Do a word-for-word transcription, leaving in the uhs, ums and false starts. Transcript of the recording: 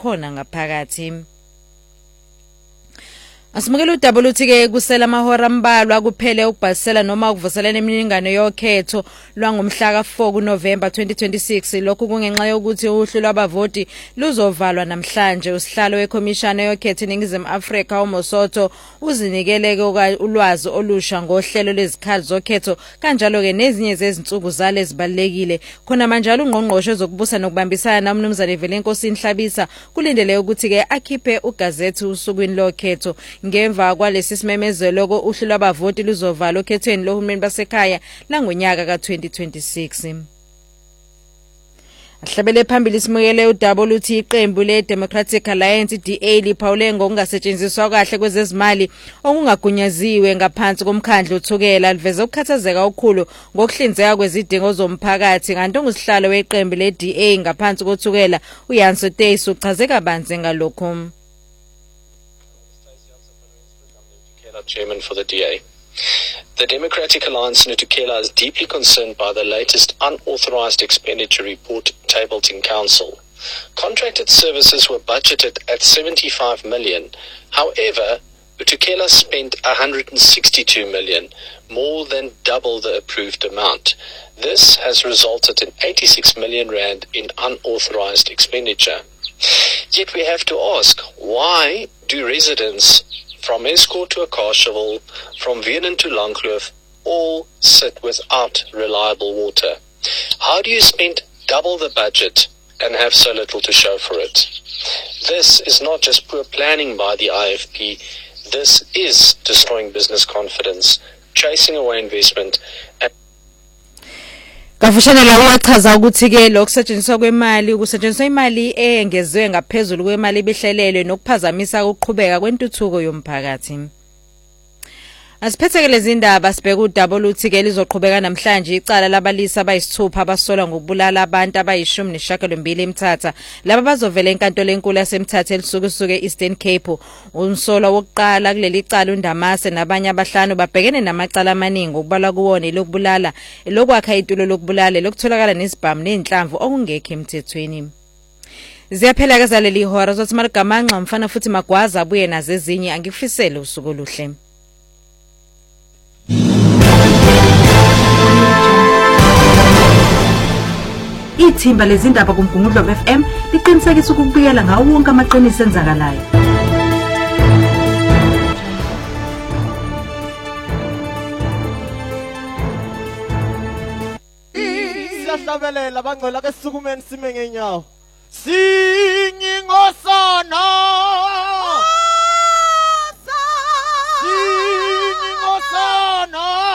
khona ngaphakathi. Asimukela uW T ke kusela amahora ambalwa kuphele ukubhalisela noma ukuvuselana eminingano yokhetho lwangomhla ka four kuNovember twenty twenty-six. Lokhu kungenxa yokuthi uhlu lwabavoti luzovalwa namhlanje. Usihlalo wekhomishana yokhetho eNingizimu Afrika uMosotho uzinikeleke ulwazi olusha ngohlelo lwezikhali zokhetho kanjalo ke nezinye zezinsuku zale zibalekile. Khona manje ungqongqoshe zokubusa nokubambisana uMnumzane Velenkosi Inhlabisa kulindele ukuthi ke akhiphe ugazethi usukwini lokhetho. Ngemva kwalesi simemezelo ko uhlu lwabavoti luzovala okhethweni lohulumeni basekhaya langonyaka ka twenty twenty-six. Ahlabele phambili simukele uW T iqembu le Democratic Alliance D A liphawule ngokungasetshenziswa kahle kwezezimali okungagunyaziwe ngaphansi komkhandlu uthukela liveze ukukhathazeka okukhulu ngokuhlinzeka kwezidingo zomphakathi kanti ongusihlalo weqembu le D A ngaphansi kothukela uYanso Teys uchaze kabanzi ngalokho. Chairman for the D A. The Democratic Alliance Nutukela is deeply concerned by the latest unauthorized expenditure report tabled in Council. Contracted services were budgeted at seventy-five million. However, Nutukela spent one hundred sixty-two million, more than double the approved amount. This has resulted in eighty-six million rand in unauthorized expenditure. Yet we have to ask, why do residents from Escourt to Akashaville, from Vernon to Langkloof, all sit without reliable water? How do you spend double the budget and have so little to show for it? This is not just poor planning by the I F P. This is destroying business confidence, chasing away investment. And Kafushane la wachaza ukuthi ke lokusetshenziswa kwemali ukusetshenziswa imali engezwe ngaphezulu kwemali ebihlelelwe nokuphazamisa ukuqhubeka kwentuthuko yomphakathi. Asiphethekele izindaba sibheka uW T ke lizoqhubeka namhlanje icala labalisa abayisithupha abasola ngokubulala abantu abayishumi nesishiyagalombili eMthatha. Laba bazovela enkantolo enkulu yaseMthatha elisukusuke eEastern Cape. Umsola wokuqala kuleli cala uNdamase nabanye abahlanu babhekene namacala amaningi okubala kuwona lokubulala lokwakha itulo lokubulala lokutholakala nesibhamu nenhlamvu okungekho emthethweni. Ziyaphela ke zaleli hora zothi maligamanxa mfana futhi magwaza abuye nazo ezinye angikufisele usuku oluhle. Ithimba lezindaba kuMgungundlovu F M liqinisekisa ukubuyela ngawo wonke amaqiniso enzakalayo. Siyahlabelela bangcola ke sukumeni sime ngenyawo. Singingosi